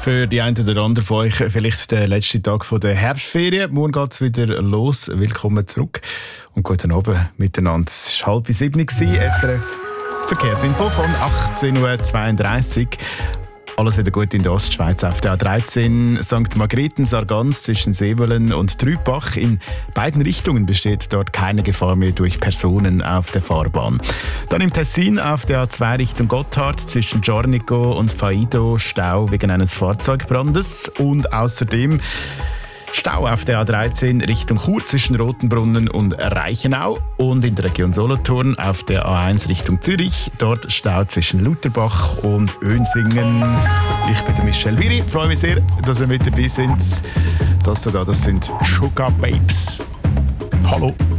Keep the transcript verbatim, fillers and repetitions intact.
Für die einen oder anderen von euch vielleicht der letzte Tag der Herbstferien. Morgen geht es wieder los. Willkommen zurück und guten Abend miteinander. Es war halb sieben, S R F Verkehrsinfo von achtzehn Uhr zweiunddreißig. Alles wieder gut in der Ostschweiz auf der A dreizehn Sankt Margrethen-Sargans zwischen Sevelen und Trübach. In beiden Richtungen besteht dort keine Gefahr mehr durch Personen auf der Fahrbahn. Dann im Tessin auf der A zwei Richtung Gotthard zwischen Giornico und Faido Stau wegen eines Fahrzeugbrandes. Und außerdem Stau auf der A dreizehn Richtung Chur zwischen Rotenbrunnen und Reichenau und in der Region Solothurn auf der A eins Richtung Zürich. Dort Stau zwischen Lutherbach und Önsingen. Ich bin der Michel Viri. Ich freue mich sehr, dass ihr mit dabei seid. Das da, das sind Sugar Babes. Hallo.